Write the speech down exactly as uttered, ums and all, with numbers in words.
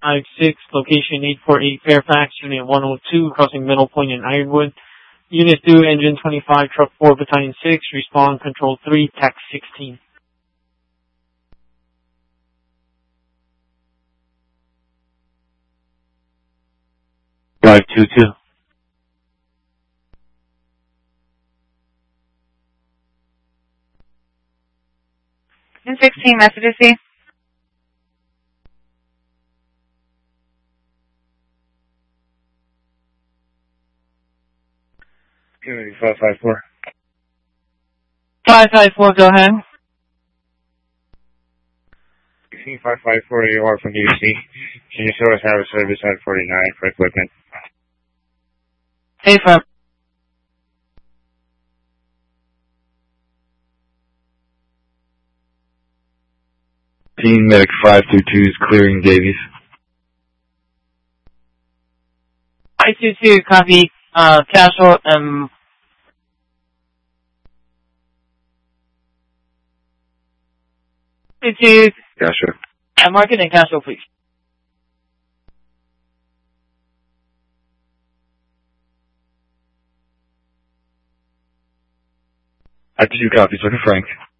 five six, location eight four eight Fairfax, Unit one oh two, crossing Middle Point in Ironwood. Unit two, Engine twenty-five, Truck four, Battalion six, respond Control three, Tac sixteen. five two two. N sixteen, messages, see? Unity five five four. five five four, go ahead. sixteen five five four, A O R from D C. Can you show us how to service at forty-nine for equipment? Hey, firm. Team Medic five two two is clearing Davies. five two two, copy. Uh, casual, um... five two two, Gotcha. uh, mark it in casual, please. I two copies, looking Frank.